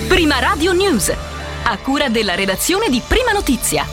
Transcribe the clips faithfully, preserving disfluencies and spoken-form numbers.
Prima Radio News, a cura della redazione di Prima Notizia.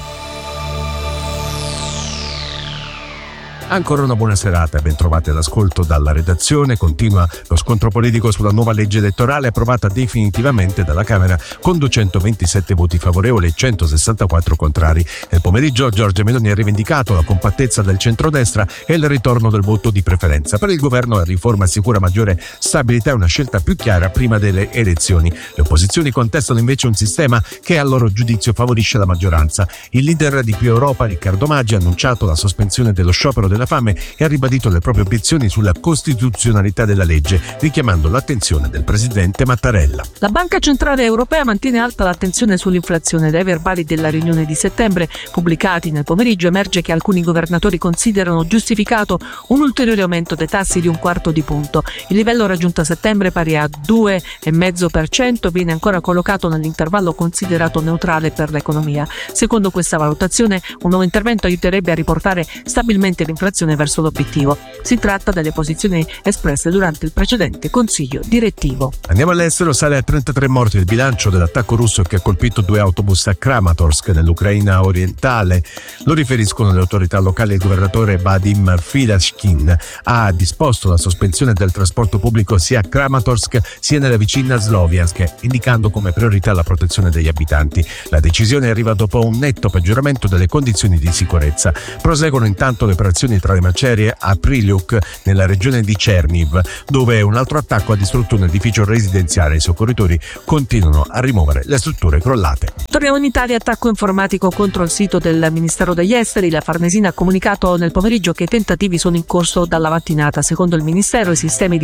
Ancora una buona serata, ben trovati all'ascolto dalla redazione. Continua lo scontro politico sulla nuova legge elettorale approvata definitivamente dalla Camera con duecentoventisette voti favorevoli e centosessantaquattro contrari. Nel pomeriggio Giorgia Meloni ha rivendicato la compattezza del centrodestra e il ritorno del voto di preferenza. Per il governo la riforma assicura maggiore stabilità e una scelta più chiara prima delle elezioni. Le opposizioni contestano invece un sistema che a loro giudizio favorisce la maggioranza. Il leader di Più Europa, Riccardo Maggi, ha annunciato la sospensione dello sciopero della fame e ha ribadito le proprie obiezioni sulla costituzionalità della legge, richiamando l'attenzione del presidente Mattarella. La Banca Centrale Europea mantiene alta l'attenzione sull'inflazione. Dai verbali della riunione di settembre pubblicati nel pomeriggio emerge che alcuni governatori considerano giustificato un ulteriore aumento dei tassi di un quarto di punto. Il livello raggiunto a settembre, pari a due virgola cinque per cento, viene ancora collocato nell'intervallo considerato neutrale per l'economia. Secondo questa valutazione, un nuovo intervento aiuterebbe a riportare stabilmente l'inflazione verso l'obiettivo. Si tratta delle posizioni espresse durante il precedente consiglio direttivo. Andiamo all'estero. Sale a trentatré morti il bilancio dell'attacco russo che ha colpito due autobus a Kramatorsk nell'Ucraina orientale. Lo riferiscono le autorità locali. Il governatore Vadim Filashkin ha disposto la sospensione del trasporto pubblico sia a Kramatorsk sia nella vicina Sloviansk, indicando come priorità la protezione degli abitanti. La decisione arriva dopo un netto peggioramento delle condizioni di sicurezza. Proseguono intanto le operazioni tra le macerie a Prilyuk nella regione di Cherniv, dove un altro attacco ha distrutto un edificio residenziale. I soccorritori continuano a rimuovere le strutture crollate. Torniamo in Italia. Attacco informatico contro il sito del Ministero degli Esteri. La Farnesina ha comunicato nel pomeriggio che i tentativi sono in corso dalla mattinata. Secondo il Ministero i sistemi di